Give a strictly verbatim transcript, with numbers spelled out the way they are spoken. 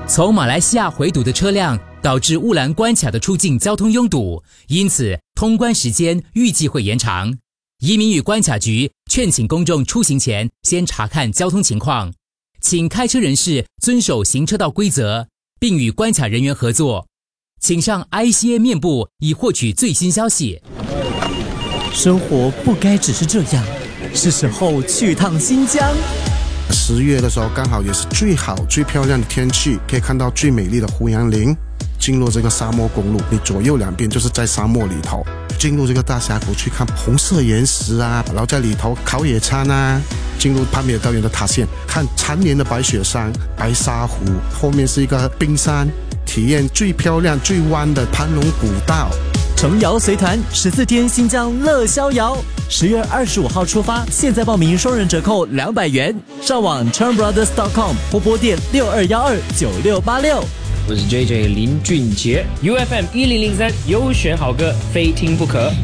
从马来西亚回堵的车辆导致乌兰关卡的出境交通拥堵，因此通关时间预计会延长。移民与关卡局劝请公众出行前先查看交通情况，请开车人士遵守行车道规则，并与关卡人员合作。请上 I C A 面部以获取最新消息。 生活不该只是这样，是时候去趟新疆。 十月的时候刚好也是最好最漂亮的天气，可以看到最美丽的胡杨林。进入这个沙漠公路，你左右两边就是在沙漠里头，进入这个大峡谷去看红色岩石啊，然后在里头烤野餐啊，进入潘米尔高原的塔县，看缠绵的白雪山、白沙湖，后面是一个冰山，体验最漂亮最弯的盘龙古道。 程瑶随团十四天新疆乐逍遥，十月二十五号出发，现在报名双人折扣两百元，上网 turn brothers dot com 或拨电六二幺二九六八六。 我是 J J 林俊杰 ，U F M 一零零三优选好歌，非听不可。